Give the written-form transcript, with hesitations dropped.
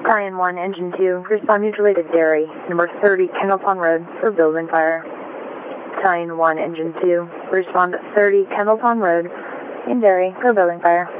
Battalion 1, Engine 2, respond mutually to Derry, number 30, Kendall Pond Road, for building fire. Battalion 1, Engine 2, respond to 30, Kendall Pond Road, in Derry, for building fire.